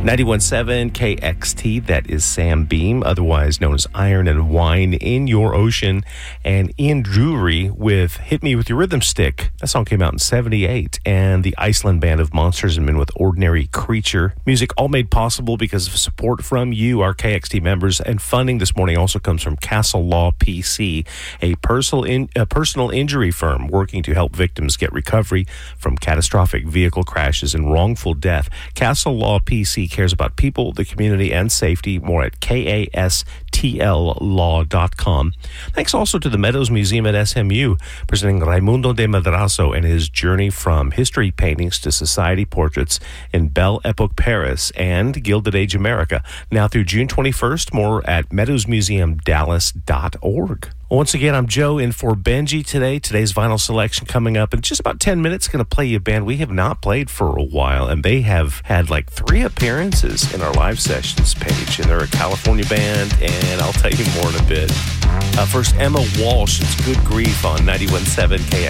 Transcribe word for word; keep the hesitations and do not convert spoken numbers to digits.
ninety-one point seven K X T, that is Sam Beam, otherwise known as Iron and Wine in Your Ocean, and Ian Drury with Hit Me With Your Rhythm Stick. That song came out in seventy-eight, and the Iceland band of Monsters and Men with Ordinary Creature. Music all made possible because of support from you, our K X T members, and funding this morning also comes from Castle Law P C, a personal, in, a personal injury firm working to help victims get recovery from catastrophic vehicle crashes and wrongful death. Castle Law P C cares about people, the community, and safety. More at K A S T L law dot com. Thanks also to the Meadows Museum at S M U, presenting Raimundo de Madrazo and his journey from history paintings to society portraits in Belle Epoque Paris and Gilded Age America. Now through June twenty-first, more at meadows museum dallas dot org. Once again, I'm Joe in for Benji today. Today's vinyl selection coming up in just about ten minutes. Going to play you a band we have not played for a while, and they have had like three appearances in our live sessions page, and they're a California band, and I'll tell you more in a bit. Uh, first, Emma Walsh, it's Good Grief on ninety-one point seven K